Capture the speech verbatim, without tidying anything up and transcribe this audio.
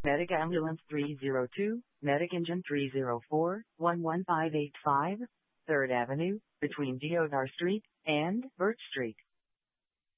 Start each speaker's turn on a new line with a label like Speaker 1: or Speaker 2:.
Speaker 1: Medic Ambulance three zero two, Medic Engine three zero four, one one five eight five, third Avenue, between Deodar Street and Birch Street.